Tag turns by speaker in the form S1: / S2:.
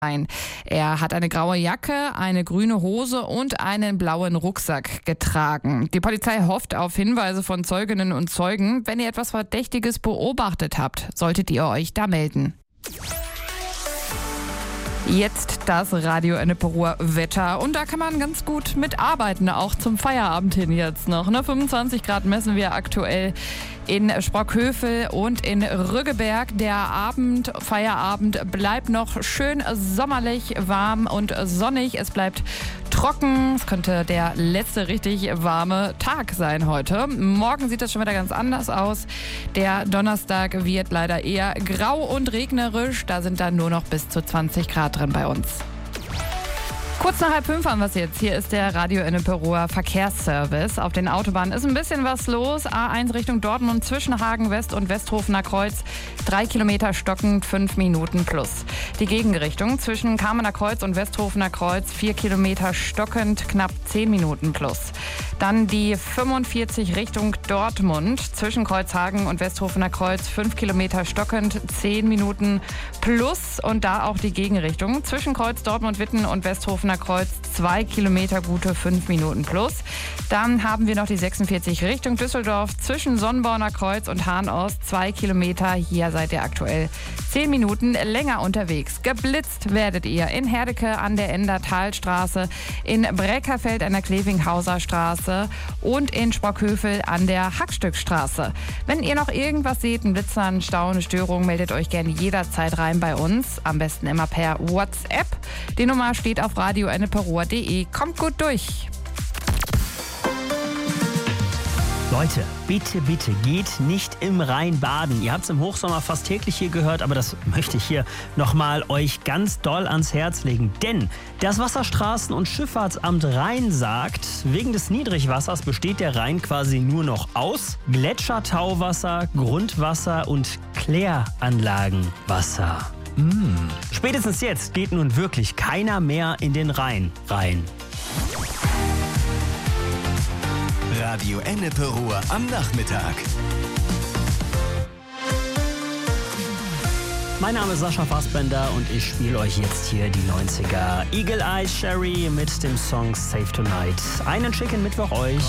S1: ein. Er hat eine graue Jacke, eine grüne Hose und einen blauen Rucksack getragen. Die Polizei hofft auf Hinweise von Zeuginnen und Zeugen. Wenn ihr etwas Verdächtiges beobachtet habt, solltet ihr euch da melden. Jetzt das Radio Enneperuer Wetter. Und da kann man ganz gut mitarbeiten, auch zum Feierabend hin jetzt noch. 25 Grad messen wir aktuell in Sprockhövel und in Rüggeberg. Der Feierabend bleibt noch schön sommerlich, warm und sonnig. Es bleibt trocken. Es könnte der letzte richtig warme Tag sein heute. Morgen sieht das schon wieder ganz anders aus. Der Donnerstag wird leider eher grau und regnerisch. Da sind dann nur noch bis zu 20 Grad drin bei uns. Kurz nach 4:30 haben wir es jetzt. Hier ist der Radio Enneperuer Verkehrsservice. Auf den Autobahnen ist ein bisschen was los. A1 Richtung Dortmund zwischen Hagen West und Westhofener Kreuz. 3 Kilometer stockend, 5 Minuten plus. Die Gegenrichtung zwischen Kamener Kreuz und Westhofener Kreuz. 4 Kilometer stockend, knapp 10 Minuten plus. Dann die 45 Richtung Dortmund zwischen Kreuzhagen und Westhofener Kreuz. 5 Kilometer stockend, 10 Minuten plus. Und da auch die Gegenrichtung zwischen Kreuz Dortmund-Witten und Westhofener Kreuz 2 Kilometer, gute 5 Minuten plus. Dann haben wir noch die 46 Richtung Düsseldorf zwischen Sonnenborner Kreuz und Hahn-Ost 2 Kilometer. Hier seid ihr aktuell 10 Minuten länger unterwegs. Geblitzt werdet ihr in Herdecke an der Endertalstraße, in Breckerfeld an der Klevinghauser Straße und in Sprockhövel an der Hackstückstraße. Wenn ihr noch irgendwas seht, einen Blitzer, einen Stau, eine Störung, meldet euch gerne jederzeit rein bei uns. Am besten immer per WhatsApp. Die Nummer steht auf radioenneperuer.de. Kommt gut durch.
S2: Leute, bitte, bitte, geht nicht im Rhein baden. Ihr habt es im Hochsommer fast täglich hier gehört, aber das möchte ich hier nochmal euch ganz doll ans Herz legen. Denn das Wasserstraßen- und Schifffahrtsamt Rhein sagt, wegen des Niedrigwassers besteht der Rhein quasi nur noch aus Gletschertauwasser, Grundwasser und Kläranlagenwasser. Spätestens jetzt geht nun wirklich keiner mehr in den Rhein rein.
S3: Radio Enneperuer am Nachmittag.
S2: Mein Name ist Sascha Fassbender und ich spiele euch jetzt hier die 90er. Eagle Eye Cherry mit dem Song Save Tonight. Einen schicken Mittwoch euch.